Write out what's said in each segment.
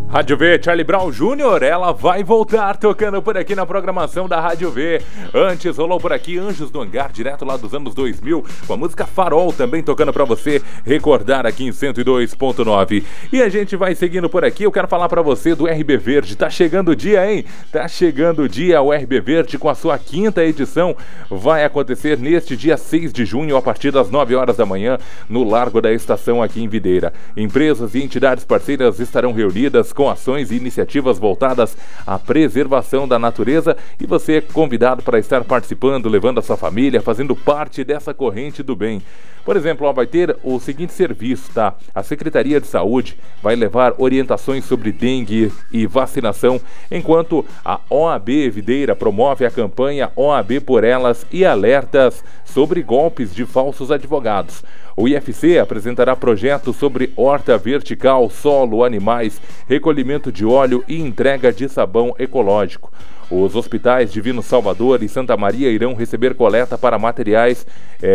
Rádio V, Charlie Brown Jr., ela vai voltar tocando por aqui na programação da Rádio V. Antes rolou por aqui Anjos do Hangar, direto lá dos anos 2000, com a música Farol também tocando pra você recordar aqui em 102.9. E a gente vai seguindo por aqui, eu quero falar pra você do RB Verde. Tá chegando o dia, hein? Tá chegando o dia, o RB Verde com a sua 5ª edição. Vai acontecer neste dia 6 de junho, a partir das 9 horas da manhã, no Largo da Estação aqui em Videira. Empresas e entidades parceiras estarão reunidas com ações e iniciativas voltadas à preservação da natureza, e você é convidado para estar participando, levando a sua família, fazendo parte dessa corrente do bem. Por exemplo, vai ter o seguinte serviço, tá? A Secretaria de Saúde vai levar orientações sobre dengue e vacinação, enquanto a OAB Videira promove a campanha OAB por Elas e alertas sobre golpes de falsos advogados. O IFC apresentará projetos sobre horta vertical, solo, animais, recolhimento de óleo e entrega de sabão ecológico. Os hospitais Divino Salvador e Santa Maria irão receber coleta para materiais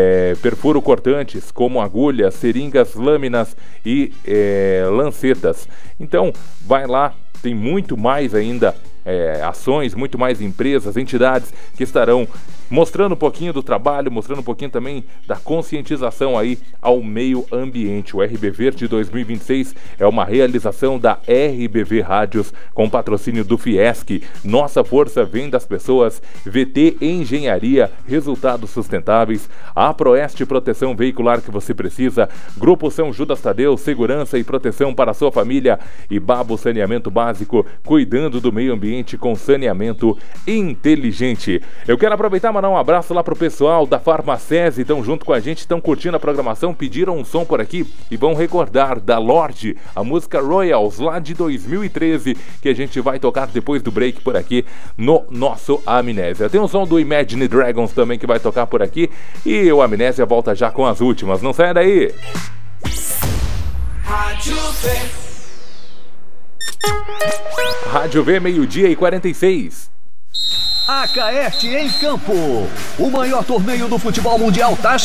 perfuro-cortantes, como agulhas, seringas, lâminas e lancetas. Então, vai lá, tem muito mais ainda ações, muito mais empresas, entidades que estarão mostrando um pouquinho do trabalho, mostrando um pouquinho também da conscientização aí ao meio ambiente. O RB Verde 2026 é uma realização da RBV Rádios, com patrocínio do Fiesc. Nossa força vem das pessoas. VT Engenharia, resultados sustentáveis. A Proeste Proteção Veicular que você precisa. Grupo São Judas Tadeu, segurança e proteção para a sua família. E Babo Saneamento Básico, cuidando do meio ambiente com saneamento inteligente. Eu quero aproveitar e mandar um abraço lá pro pessoal da Farmacese, estão junto com a gente, estão curtindo a programação, pediram um som por aqui e vão recordar da Lorde, a música Royals, lá de 2013, que a gente vai tocar depois do break por aqui no nosso Amnésia. Tem um som do Imagine Dragons também que vai tocar por aqui, e o Amnésia volta já com as últimas, não saia daí! Rádio V. Rádio V, 12h46. A Caerte em campo, o maior torneio do futebol mundial tá